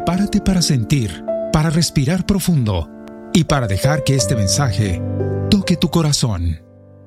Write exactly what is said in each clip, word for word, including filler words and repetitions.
Prepárate para sentir, para respirar profundo y para dejar que este mensaje toque tu corazón.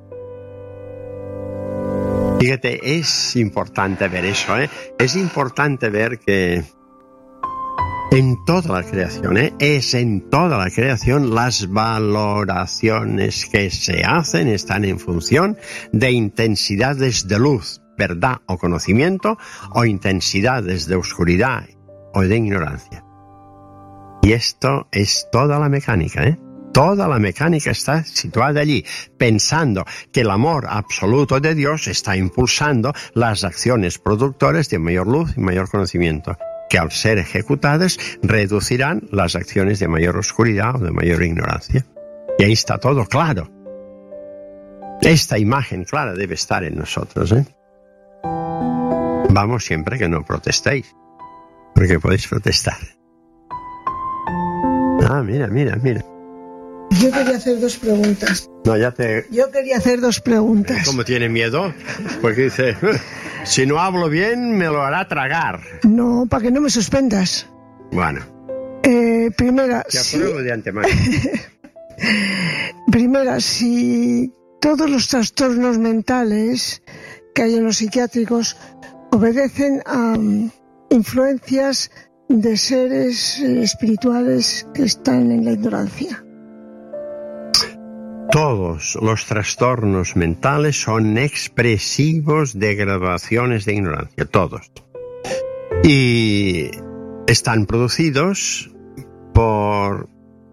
Fíjate, es importante ver eso, ¿eh? Es importante ver que en toda la creación, ¿eh? es en toda la creación, las valoraciones que se hacen están en función de intensidades de luz, verdad o conocimiento, o intensidades de oscuridad o de ignorancia. Y esto es toda la mecánica, ¿eh? Toda la mecánica está situada allí, pensando que el amor absoluto de Dios está impulsando las acciones productoras de mayor luz y mayor conocimiento, que al ser ejecutadas reducirán las acciones de mayor oscuridad o de mayor ignorancia. Y ahí está todo claro. Esta imagen clara debe estar en nosotros, ¿eh? Vamos siempre que no protestéis, porque podéis protestar. Ah, mira, mira, mira. Yo quería hacer dos preguntas. No, ya te... Yo quería hacer dos preguntas. ¿Cómo tiene miedo? Porque dice, si no hablo bien, me lo hará tragar. No, para que no me suspendas. Bueno. Eh, primera, Te apruebo si... de antemano. Primera, si todos los trastornos mentales que hay en los psiquiátricos obedecen a um, influencias de seres eh, espirituales que están en la ignorancia. Todos los trastornos mentales son expresivos de graduaciones de ignorancia, todos. Y están producidos por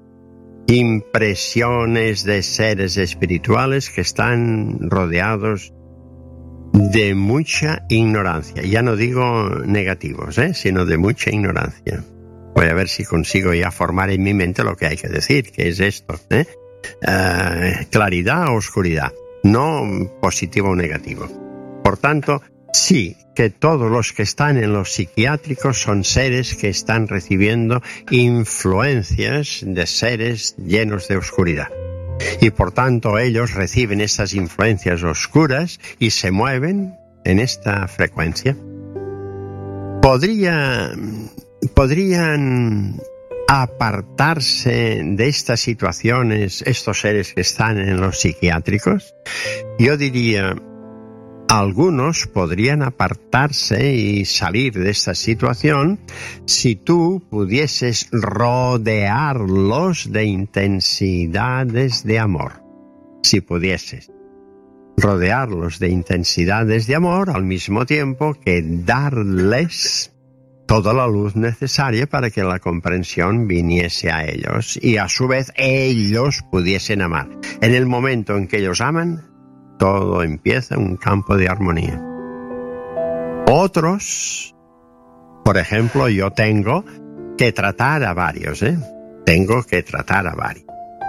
impresiones de seres espirituales que están rodeados de mucha ignorancia. Ya no digo negativos, ¿eh? sino de mucha ignorancia. Voy a ver si consigo ya formar en mi mente lo que hay que decir, que es esto, ¿eh? Uh, claridad o oscuridad, no positivo o negativo. Por tanto, sí, que todos los que están en los psiquiátricos son seres que están recibiendo influencias de seres llenos de oscuridad. Y por tanto ellos reciben esas influencias oscuras y se mueven en esta frecuencia. Podría, podrían apartarse de estas situaciones estos seres que están en los psiquiátricos. Yo diría, algunos podrían apartarse y salir de esta situación si tú pudieses rodearlos de intensidades de amor. Si pudieses rodearlos de intensidades de amor al mismo tiempo que darles toda la luz necesaria para que la comprensión viniese a ellos y a su vez ellos pudiesen amar. En el momento en que ellos aman, todo empieza un campo de armonía. Otros, por ejemplo, yo tengo que tratar a varios, ¿eh? Tengo que tratar a varios.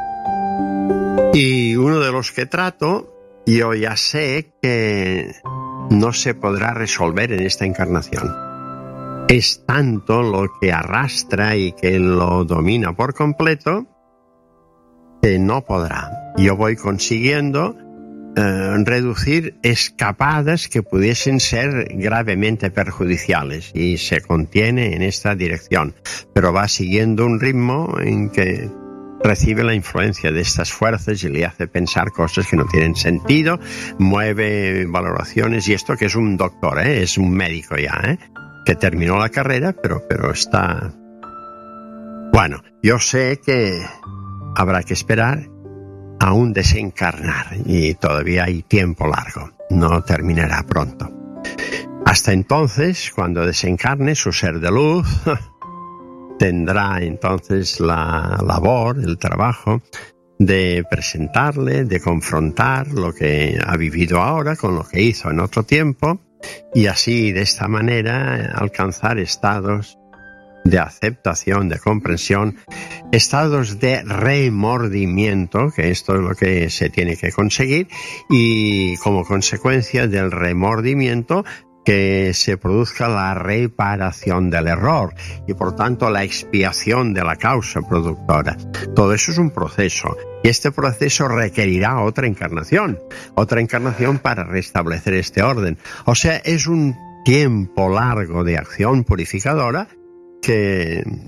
Y uno de los que trato, yo ya sé que no se podrá resolver en esta encarnación. Es tanto lo que arrastra y que lo domina por completo que no podrá. Yo voy consiguiendo eh, reducir escapadas que pudiesen ser gravemente perjudiciales y se contiene en esta dirección, pero va siguiendo un ritmo en que recibe la influencia de estas fuerzas y le hace pensar cosas que no tienen sentido, mueve valoraciones, y esto que es un doctor, ¿eh? Es un médico ya, ¿eh? que terminó la carrera, pero, pero está... Bueno, yo sé que habrá que esperar a un desencarnar y todavía hay tiempo largo, no terminará pronto. Hasta entonces, cuando desencarne su ser de luz, tendrá entonces la labor, el trabajo de presentarle, de confrontar lo que ha vivido ahora con lo que hizo en otro tiempo, y así, de esta manera, alcanzar estados de aceptación, de comprensión, estados de remordimiento, que esto es lo que se tiene que conseguir, y como consecuencia del remordimiento, que se produzca la reparación del error y por tanto la expiación de la causa productora. Todo eso es un proceso y este proceso requerirá otra encarnación, otra encarnación para restablecer este orden. O sea, es un tiempo largo de acción purificadora que